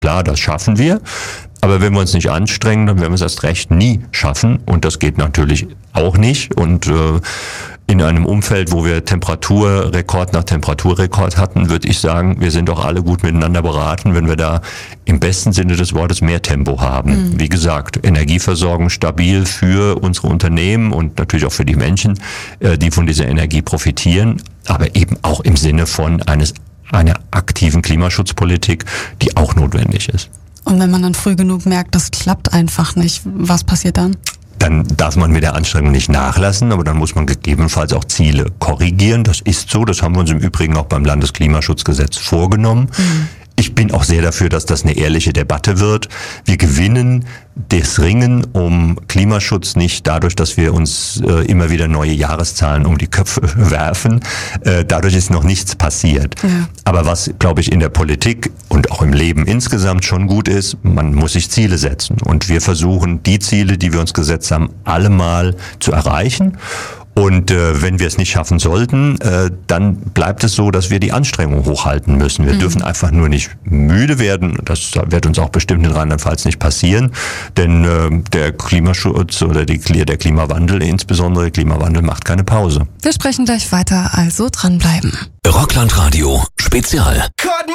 Klar, das schaffen wir. Aber wenn wir uns nicht anstrengen, dann werden wir es erst recht nie schaffen. Und das geht natürlich auch nicht. Und in einem Umfeld, wo wir Temperaturrekord nach Temperaturrekord hatten, würde ich sagen, wir sind doch alle gut miteinander beraten, wenn wir da im besten Sinne des Wortes mehr Tempo haben. Wie gesagt, Energieversorgung stabil für unsere Unternehmen und natürlich auch für die Menschen, die von dieser Energie profitieren, aber eben auch im Sinne von einer aktiven Klimaschutzpolitik, die auch notwendig ist. Und wenn man dann früh genug merkt, das klappt einfach nicht, was passiert dann? Dann darf man mit der Anstrengung nicht nachlassen, aber dann muss man gegebenenfalls auch Ziele korrigieren. Das ist so, das haben wir uns im Übrigen auch beim Landesklimaschutzgesetz vorgenommen. Ich bin auch sehr dafür, dass das eine ehrliche Debatte wird. Wir gewinnen das Ringen um Klimaschutz nicht dadurch, dass wir uns immer wieder neue Jahreszahlen um die Köpfe werfen. Dadurch ist noch nichts passiert. Ja. Aber was, glaube ich, in der Politik und auch im Leben insgesamt schon gut ist, man muss sich Ziele setzen. Und wir versuchen, die Ziele, die wir uns gesetzt haben, allemal zu erreichen. Und wenn wir es nicht schaffen sollten, dann bleibt es so, dass wir die Anstrengung hochhalten müssen. Wir dürfen einfach nur nicht müde werden. Das wird uns auch bestimmt in Rheinland-Pfalz nicht passieren. Denn der Klimaschutz oder der Klimawandel, insbesondere Klimawandel, macht keine Pause. Wir sprechen gleich weiter, also dranbleiben. Rockland Radio Spezial.